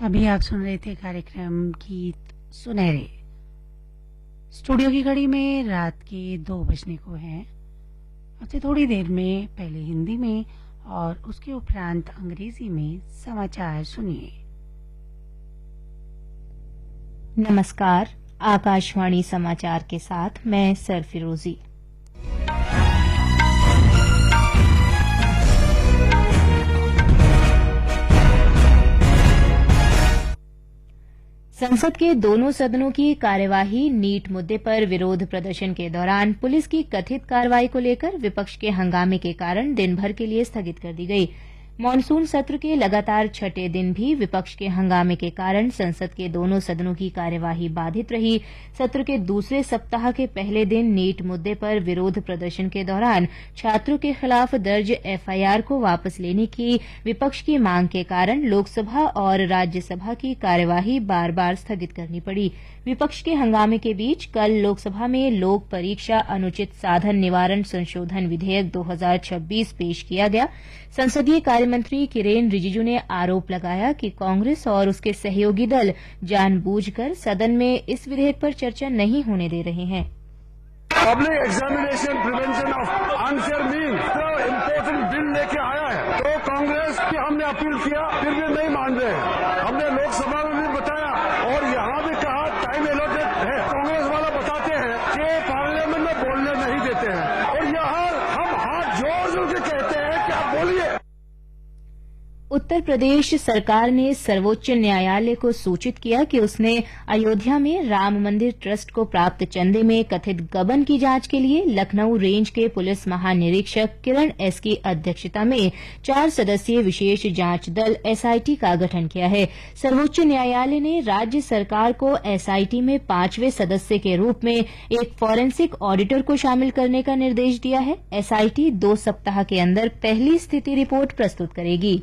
अभी आप सुन रहे थे कार्यक्रम गीत सुनहरे। स्टूडियो की घड़ी में रात के 2 बजने को हैं। अब से थोड़ी देर में पहले हिंदी में और उसके उपरांत अंग्रेजी में समाचार सुनिए। नमस्कार, आकाशवाणी समाचार के साथ मैं सरफिरोजी। संसद के दोनों सदनों की कार्यवाही नीट मुद्दे पर विरोध प्रदर्शन के दौरान पुलिस की कथित कार्रवाई को लेकर विपक्ष के हंगामे के कारण दिन भर के लिए स्थगित कर दी गई। मानसून सत्र के लगातार छठे दिन भी विपक्ष के हंगामे के कारण संसद के दोनों सदनों की कार्यवाही बाधित रही। सत्र के दूसरे सप्ताह के पहले दिन नीट मुद्दे पर विरोध प्रदर्शन के दौरान छात्रों के खिलाफ दर्ज एफआईआर को वापस लेने की विपक्ष की मांग के कारण लोकसभा और राज्यसभा की कार्यवाही बार बार स्थगित करनी पड़ी। विपक्ष के हंगामे के बीच कल लोकसभा में लोक परीक्षा अनुचित साधन निवारण संशोधन विधेयक 2026 पेश किया गया। संसदीय कार्यमंत्री किरेन रिजिजू ने आरोप लगाया कि कांग्रेस और उसके सहयोगी दल जानबूझकर सदन में इस विधेयक पर चर्चा नहीं होने दे रहे हैं। Public examination prevention of unfair mean तो इम्पोर्टेंट बिल लेके आया है, तो कांग्रेस की हमने अपील किया, फिर भी नहीं मान रहे हैं। हमने लोकसभा में भी बताया और यहाँ भी कहा टाइम एलोटेड है। कांग्रेस वाला बताते हैं कि पार्लियामेंट में बोलने नहीं देते हैं और यहाँ हम हाथ जोड़ जोड़ के कहते हैं कि आप बोलिए। उत्तर प्रदेश सरकार ने सर्वोच्च न्यायालय को सूचित किया कि उसने अयोध्या में राम मंदिर ट्रस्ट को प्राप्त चंदे में कथित गबन की जांच के लिए लखनऊ रेंज के पुलिस महानिरीक्षक किरण एस की अध्यक्षता में 4 सदस्यीय विशेष जांच दल एसआईटी का गठन किया है। सर्वोच्च न्यायालय ने राज्य सरकार को एसआईटी में 5वें सदस्य के रूप में एक फॉरेंसिक ऑडिटर को शामिल करने का निर्देश दिया है। एसआईटी 2 सप्ताह के अंदर पहली स्थिति रिपोर्ट प्रस्तुत करेगी।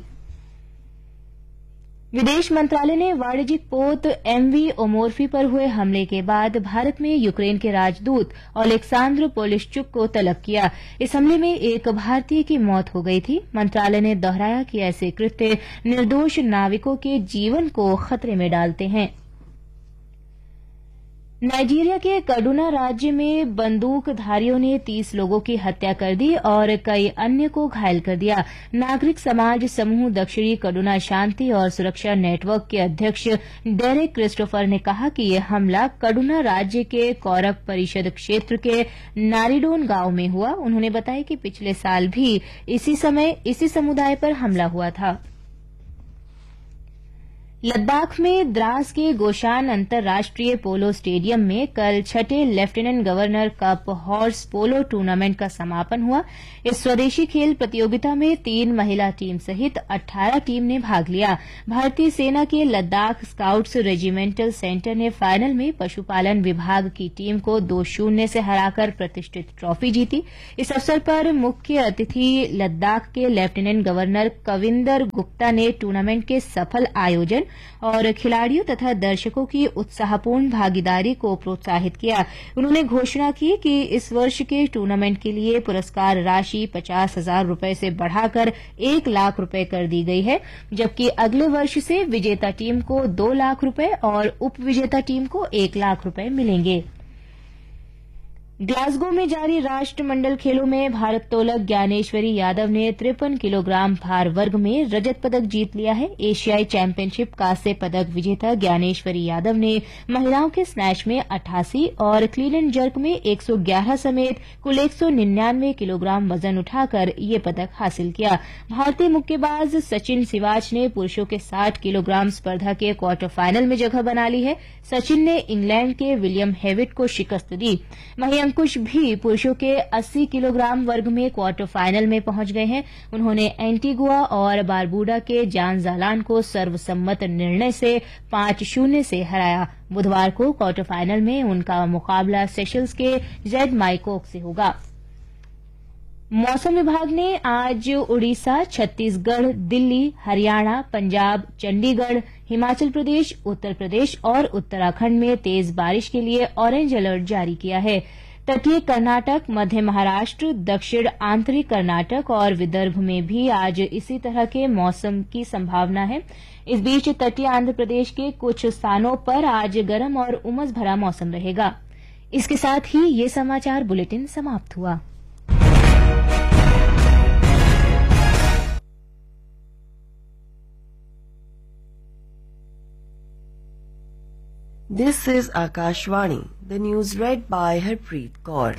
विदेश मंत्रालय ने वाणिज्यिक पोत एमवी ओमोर्फी पर हुए हमले के बाद भारत में यूक्रेन के राजदूत ओलेक्सांद्र पोलिश्चुक को तलब किया। इस हमले में एक भारतीय की मौत हो गई थी। मंत्रालय ने दोहराया कि ऐसे कृत्य निर्दोष नाविकों के जीवन को खतरे में डालते हैं। नाइजीरिया के कड़ुना राज्य में बंदूकधारियों ने 30 लोगों की हत्या कर दी और कई अन्य को घायल कर दिया। नागरिक समाज समूह दक्षिणी कड़ुना शांति और सुरक्षा नेटवर्क के अध्यक्ष डेरेक क्रिस्टोफर ने कहा कि यह हमला कड़ुना राज्य के कौरक परिषद क्षेत्र के नारिडोन गांव में हुआ। उन्होंने बताया कि पिछले साल भी इसी समय इसी समुदाय पर हमला हुआ था। लद्दाख में द्रास के गोशान अंतर्राष्ट्रीय पोलो स्टेडियम में कल छठे lieutenant governor cup horse polo tournament का समापन हुआ। इस स्वदेशी खेल प्रतियोगिता में 3 महिला टीम सहित 18 टीम ने भाग लिया। भारतीय सेना के लद्दाख स्काउट्स रेजिमेंटल सेंटर ने फाइनल में पशुपालन विभाग की टीम को 2-0 से हराकर प्रतिष्ठित ट्रॉफी जीती। इस अवसर पर मुख्य अतिथि लद्दाख के लेफ्टिनेंट गवर्नर कविंदर गुप्ता ने टूर्नामेंट के सफल आयोजन और खिलाड़ियों तथा दर्शकों की उत्साहपूर्ण भागीदारी को प्रोत्साहित किया। उन्होंने घोषणा की कि इस वर्ष के टूर्नामेंट के लिए पुरस्कार राशि 50,000 रुपए से बढ़ाकर 1 लाख रुपए कर दी गई है, जबकि अगले वर्ष से विजेता टीम को 2 लाख रुपए और उपविजेता टीम को 1 लाख रुपए मिलेंगे। ग्लासगो में जारी राष्ट्रमंडल खेलों में भारोत्तोलक ज्ञानेश्वरी यादव ने 53 किलोग्राम भार वर्ग में रजत पदक जीत लिया है। एशियाई चैंपियनशिप कांस्य पदक विजेता ज्ञानेश्वरी यादव ने महिलाओं के स्नैच में 88 और क्लीन एंड जर्क में 111 समेत कुल 199 किलोग्राम वजन उठाकर ये पदक हासिल किया। भारतीय मुक्केबाज सचिन सिवाच ने पुरुषों के 60 किलोग्राम स्पर्धा के क्वार्टर फाइनल में जगह बना ली है। सचिन ने इंग्लैंड के विलियम हेविट को शिकस्त दी। अंकुश भी पुरुषों के 80 किलोग्राम वर्ग में क्वार्टर फाइनल में पहुंच गए हैं। उन्होंने एंटीगुआ और बारबूडा के जान जालान को सर्वसम्मत निर्णय से 5-0 से हराया। बुधवार को क्वार्टर फाइनल में उनका मुकाबला सेशल्स के जेड माइकोक से होगा। मौसम विभाग ने आज उड़ीसा, छत्तीसगढ़, दिल्ली, हरियाणा, पंजाब, चंडीगढ़, हिमाचल प्रदेश, उत्तर प्रदेश और उत्तराखंड में तेज बारिश के लिए ऑरेंज अलर्ट जारी किया है। तटीय कर्नाटक, मध्य महाराष्ट्र, दक्षिण आंतरिक कर्नाटक और विदर्भ में भी आज इसी तरह के मौसम की संभावना है। इस बीच तटीय आंध्र प्रदेश के कुछ स्थानों पर आज गर्म और उमस भरा मौसम रहेगा। इसके साथ ही ये समाचार बुलेटिन समाप्त हुआ। This is Akashvani, the news read by Harpreet Kaur.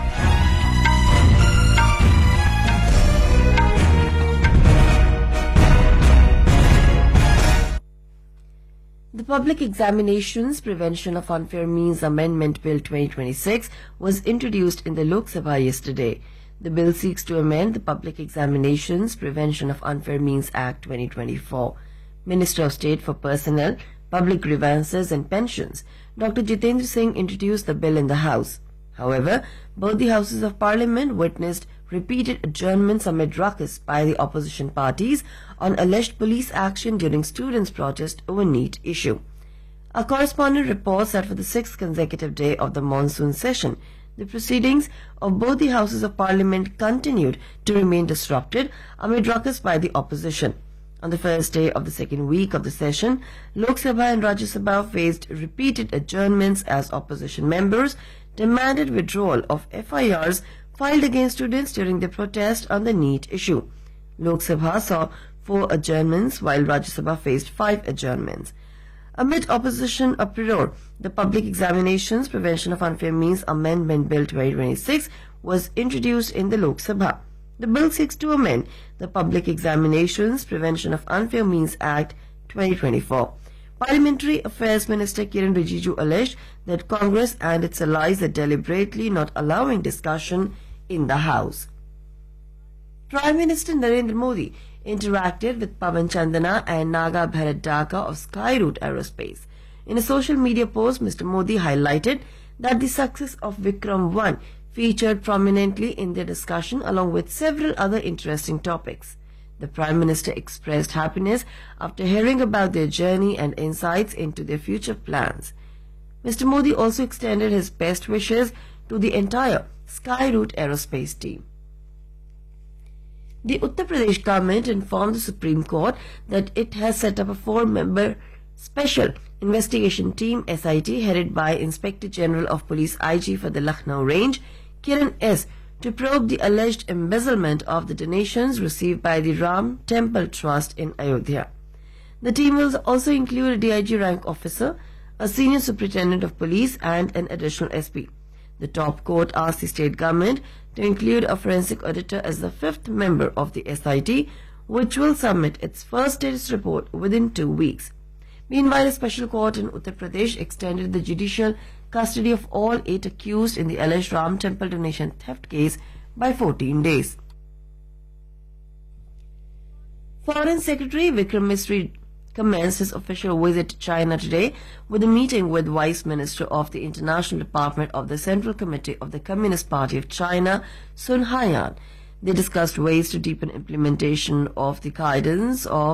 The Public Examinations Prevention of Unfair Means Amendment Bill 2026 was introduced in the Lok Sabha yesterday. The bill seeks to amend the Public Examinations Prevention of Unfair Means Act 2024. Minister of State for Personnel, Public Grievances and Pensions, Dr. Jitendra Singh introduced the bill in the House. However, both the Houses of Parliament witnessed repeated adjournments amid ruckus by the opposition parties on alleged police action during students' protest over NEET issue. Our correspondent reports that for the sixth consecutive day of the monsoon session, the proceedings of both the Houses of Parliament continued to remain disrupted amid ruckus by the opposition. On the first day of the second week of the session, Lok Sabha and Rajya Sabha faced repeated adjournments as opposition members demanded withdrawal of FIRs filed against students during the protest on the NEET issue. Lok Sabha saw 4 adjournments while Rajya Sabha faced 5 adjournments. Amid opposition uproar, the Public Examinations Prevention of Unfair Means Amendment Bill 2026 was introduced in the Lok Sabha. The bill seeks to amend the Public Examinations Prevention of Unfair Means Act 2024. Parliamentary Affairs Minister Kiran Rijiju alleged that Congress and its allies are deliberately not allowing discussion in the House. Prime Minister Narendra Modi interacted with Pawan Chandana and Naga Bharat Dhaka of Skyroot Aerospace. In a social media post, Mr. Modi highlighted that the success of Vikram 1 featured prominently in their discussion along with several other interesting topics. The Prime Minister expressed happiness after hearing about their journey and insights into their future plans. Mr. Modi also extended his best wishes to the entire Skyroot Aerospace team. The Uttar Pradesh government informed the Supreme Court that it has set up a 4-member Special Investigation Team SIT headed by Inspector General of Police IG for the Lucknow Range, Kiran S., to probe the alleged embezzlement of the donations received by the Ram Temple Trust in Ayodhya. The team will also include a DIG rank officer, a senior superintendent of police and an additional SP. The top court asked the state government to include a forensic auditor as the 5th member of the SIT, which will submit its first status report within 2 weeks. Meanwhile, a special court in Uttar Pradesh extended the judicial custody of all 8 accused in the alleged Ram Temple donation theft case by 14 days. Foreign Secretary Vikram Misri commenced his official visit to China today with a meeting with Vice Minister of the International Department of the Central Committee of the Communist Party of China, Sun Haiyan. They discussed ways to deepen implementation of the guidance of